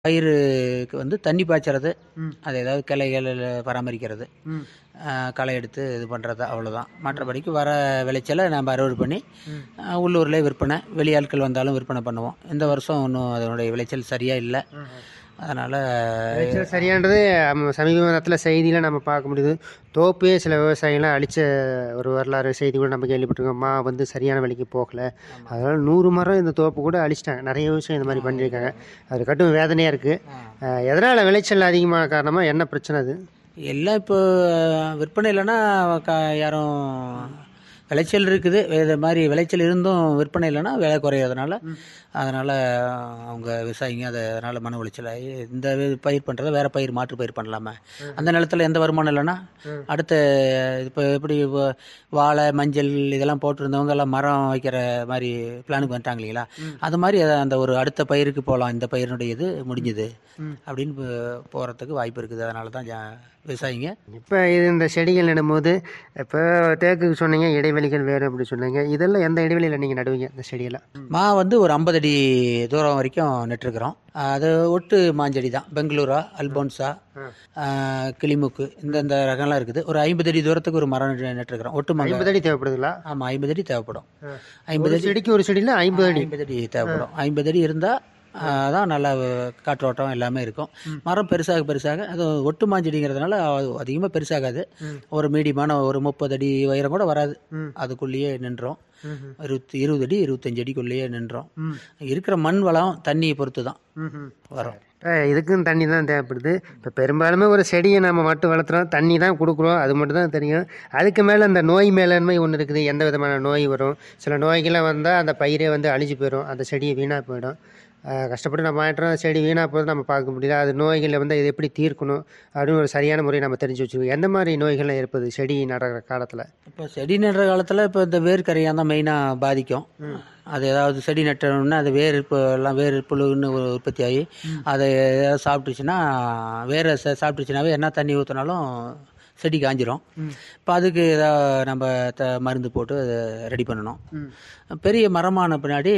பயிருக்கு வந்து தண்ணி பாய்ச்சறது, ம். அது ஏதாவது கிளைகள் பராமரிக்கிறது, ம். களை எடுத்து இது பண்ணுறது அவ்வளோதான். மற்றபடிக்கு வர விளைச்சலை நம்ம அறுவடை பண்ணி ம். உள்ளூர்லேயே விற்பனை, வெளியாட்கள் வந்தாலும் விற்பனை பண்ணுவோம். இந்த வருஷம் ஒன்றும் அதனுடைய விளைச்சல் சரியாக இல்லை. அதனால் விளைச்சல் சரியானது சமீப நேரத்தில் செய்தியில் நம்ம பார்க்க முடியுது. தோப்பே சில விவசாயிகள்லாம் அழிச்ச ஒரு வரலாறு செய்தி கூட நம்ம கேள்விப்பட்டிருக்கோம். வந்து சரியான விலைக்கு போகலை, அதனால் 100 மரம் இந்த தோப்பு கூட அழிச்சிட்டாங்க. நிறைய விவசாயம் இந்த மாதிரி பண்ணியிருக்காங்க. அது கட்டும் வேதனையாக இருக்குது. எதனால் விளைச்சல் அதிகமாக காரணமாக என்ன பிரச்சனை அது? எல்லாம் இப்போ விற்பனை இல்லைன்னா யாரும் விளைச்சல் இருக்குது, இது மாதிரி விளைச்சல் இருந்தும் விற்பனை இல்லைன்னா விலை குறையிறதுனால அதனால் அவங்க விவசாயிங்க அதனால் மன உளைச்சலாகி இந்த பயிர் பண்ணுறத வேறு பயிர் மாற்று பயிர் பண்ணலாமா, அந்த நிலத்தில் எந்த வருமானம் இல்லைன்னா அடுத்த இப்போ எப்படி வாழை மஞ்சள் இதெல்லாம் போட்டிருந்தவங்க எல்லாம் மரம் வைக்கிற மாதிரி பிளானுக்கு வந்துட்டாங்க இல்லைங்களா, அது மாதிரி அந்த ஒரு அடுத்த பயிருக்கு போகலாம், இந்த பயிரினுடைய இது முடிஞ்சுது அப்படின்னு போகிறதுக்கு வாய்ப்பு இருக்குது. அதனால தான் விவசாயிங்க இப்போ இது இந்த செடிகள் நடும்போது இப்போ தேக்குக்கு சொன்னீங்க இடைவெளிகள் வேறு அப்படி சொன்னீங்க. இதெல்லாம் எந்த இடைவெளியில் நீங்கள் நடுவீங்க இந்த செடியெல்லாம்? வந்து ஒரு 50 அடி தூரம் வரைக்கும் நட்டுருக்குறோம். அது ஒட்டு மாஞ்செடி தான், பெங்களூரா, அல்போன்சா, கிளிமுக்கு இந்த ரகம்லாம் இருக்குது. ஒரு 50 அடி தூரத்துக்கு ஒரு மரம் நட்டுருக்குறோம். ஒட்டு 50 அடி தேவைப்படுதுங்களா? ஆமாம், 50 அடி தேவைப்படும். 50 செடிக்கு ஒரு செடியில் 50 அடி 50 அடி தேவைப்படும். 50 அடி இருந்தால் தான் நல்லா காற்றோட்டம் எல்லாமே இருக்கும். மரம் பெருசாக அது ஒட்டு மாஞ்செடிங்கிறதுனால அதிகமாக பெருசாகாது. ஒரு மீடியமான ஒரு 30 அடி உயரம் கூட வராது, அதுக்குள்ளேயே நின்றோம். 20 அடி 25 அடிக்குள்ளேயே நின்றோம். இருக்கிற மண் வளம் தண்ணியை பொறுத்து தான் வரும். இதுக்கும் தண்ணி தான் தேவைப்படுது. இப்போ பெரும்பாலுமே ஒரு செடியை நம்ம மட்டும் வளர்த்துறோம், தண்ணி தான் கொடுக்குறோம், அது மட்டும் தான் தெரியும். அதுக்கு மேலே அந்த நோய் மேலாண்மை ஒன்று இருக்குது. எந்த விதமான நோய் வரும், சில நோய்கள்லாம் வந்தால் அந்த பயிரே வந்து அழிஞ்சு போயிடும், அந்த செடியை வீணாக போயிடும். கஷ்டப்பட்டு நம்ம ஆயிட்டோம், செடி வீணாக போகிறது நம்ம பார்க்க முடியல. அது நோய்களை வந்து இது எப்படி தீர்க்கணும் அப்படின்னு ஒரு சரியான முறையை நம்ம தெரிஞ்சு வச்சுருக்கோம். எந்த மாதிரி நோய்கள்லாம் இருப்பது செடி நடுற காலத்தில்? இப்போ செடி நடுற காலத்தில் இப்போ இந்த வேர்க்கரையாக தான் மெயினாக பாதிக்கும். அது ஏதாவது செடி நட்டணும்னா அது வேர் புழுன்னு உற்பத்தி ஆகி அதை ஏதாவது சாப்பிட்டுச்சுன்னா வேறு சாப்பிட்டுச்சுனாவே என்ன தண்ணி ஊற்றினாலும் செடி காஞ்சிரும். இப்போ அதுக்கு ஏதாவது நம்ம மருந்து போட்டு அதை ரெடி பண்ணணும். பெரிய மரமான பின்னாடி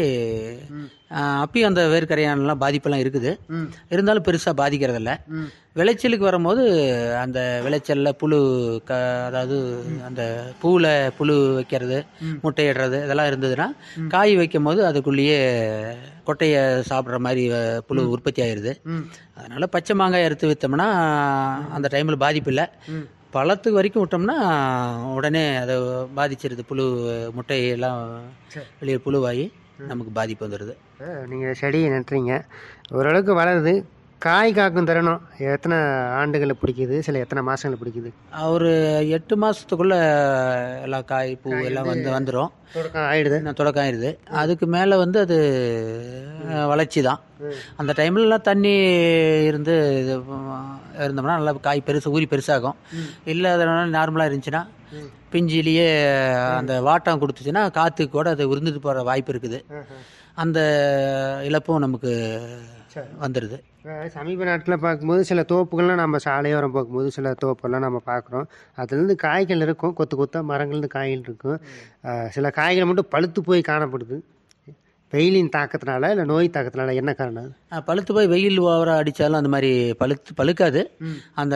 அப்பயும் அந்த வேர்க்கரையானலாம் பாதிப்பெல்லாம் இருக்குது, இருந்தாலும் பெருசாக பாதிக்கிறதில்ல. விளைச்சலுக்கு வரும்போது அந்த விளைச்சலில் புழு அதாவது அந்த பூவில் புழு வைக்கிறது, முட்டையிடுறது இதெல்லாம் இருந்ததுன்னா காய் வைக்கும் போது அதுக்குள்ளேயே கொட்டையை சாப்பிட்ற மாதிரி புழு உற்பத்தி ஆயிடுது. அதனால் பச்சை மாங்காய் அறுத்து விற்றோம்னா அந்த டைமில் பாதிப்பு இல்லை. பழத்துக்கு வரைக்கும் விட்டோம்னா உடனே அதை பாதிச்சிருது, புழு முட்டையெல்லாம் வெளியே புழுவாகி நமக்கு பாதிப்பு வந்துடுது. நீங்கள் செடியை நட்டுறீங்க, ஓரளவுக்கு வளருது, காய் காக்கும் தரணும் எத்தனை ஆண்டுகளை பிடிக்குது, சில எத்தனை மாதங்களை பிடிக்குது? ஒரு 8 மாதத்துக்குள்ளே எல்லாம் காய் பூ எல்லாம் வந்துடும், தொடக்கம் ஆயிடுது. அதுக்கு மேலே வந்து அது வளர்ச்சி தான். அந்த டைம்லலாம் தண்ணி இருந்து இருந்தோம்னா நல்லா காய் ஊறி பெருசாகும். இல்லை அதனால நார்மலாக இருந்துச்சுன்னா பிஞ்சிலேயே அந்த வாட்டம் கொடுத்துச்சுன்னா காற்றுக்கு கூட அது உறிஞ்சிட்டு போகிற வாய்ப்பு இருக்குது. அந்த இழப்பும் நமக்கு வந்துடுது. சமீப நாட்டில் பார்க்கும்போது சில தோப்புகள்லாம் நம்ம சாலையோரம் பார்க்கும்போது சில தோப்பெல்லாம் நம்ம பார்க்குறோம். அதுலேருந்து காய்கள் இருக்கும், கொத்து கொத்தாக மரங்கள்லேருந்து காய்கள் இருக்கும். சில காய்கள் மட்டும் பழுத்து போய் காணப்படுது. வெயிலின் தாக்கத்தினால இல்லை நோய் தாக்கத்தினால என்ன காரணம்? பழுத்து போய் வெயில் ஓவராக அடித்தாலும் அந்த மாதிரி பழுக்காது, அந்த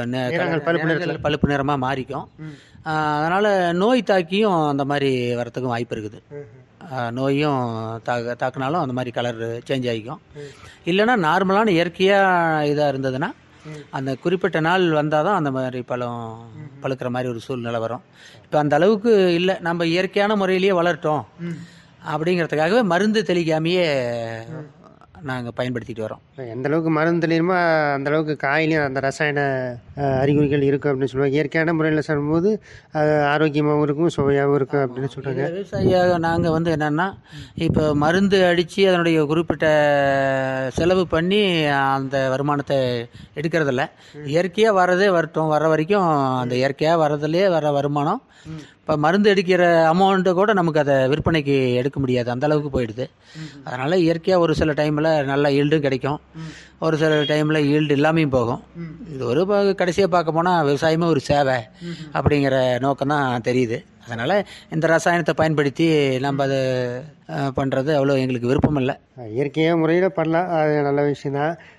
பழுப்பு நிறமாக மாறிக்கும். அதனால் நோய் தாக்கியும் அந்த மாதிரி வரத்துக்கும் வாய்ப்பு இருக்குது. நோயும் தாக்குனாலும் அந்த மாதிரி கலர் சேஞ்ச் ஆகிக்கும். இல்லைன்னா நார்மலான இயற்கையாக இதாக இருந்ததுன்னா அந்த குறிப்பிட்ட நாள் வந்தால் தான் அந்த மாதிரி பழுக்கிற மாதிரி ஒரு சூழ்நிலை வரும். இப்போ அந்த அளவுக்கு இல்லை, நம்ம இயற்கையான முறையிலேயே வளர்த்தோம் அப்படிங்கிறதுக்காகவே மருந்து தெளிக்காமையே நாங்கள் பயன்படுத்திட்டு வரோம். எந்த அளவுக்கு மருந்து தெளியுமோ அந்தளவுக்கு காயிலையும் அந்த ரசாயன அறிகுறிகள் இருக்கும் அப்படின்னு சொல்லுவாங்க. இயற்கையான முறையில் சொல்லும்போது அது ஆரோக்கியமாகவும் இருக்கும், சுவையாகவும் இருக்கும் அப்படின்னு சொல்கிறாங்க. விவசாயியாக நாங்கள் வந்து என்னென்னா இப்போ மருந்து அடித்து அதனுடைய குறிப்பிட்ட செலவு பண்ணி அந்த வருமானத்தை எடுக்கிறதில்ல. இயற்கையாக வரட்டும், வர வரைக்கும் அந்த இயற்கையாக வரதுலேயே வர வருமானம். இப்போ மருந்து அடிக்கிற அமௌண்ட்டு கூட நமக்கு அதை விற்பனைக்கு எடுக்க முடியாது, அந்த அளவுக்கு போயிடுது. அதனால் இயற்கையாக ஒரு சில டைமில் நல்ல ஈல்டும் கிடைக்கும், ஒரு சில டைமில் ஈல்டு இல்லாமையும் போகும். இது ஒரு கடைசியாக பார்க்க போனால் விவசாயமே ஒரு சேவை அப்படிங்கிற நோக்கம் தான் தெரியுது. அதனால் இந்த ரசாயனத்தை பயன்படுத்தி நம்ம அதை பண்ணுறது அவ்வளோ எங்களுக்கு விருப்பம் இல்லை. இயற்கையாக முறையில் பண்ணலாம், அது நல்ல விஷயந்தான்.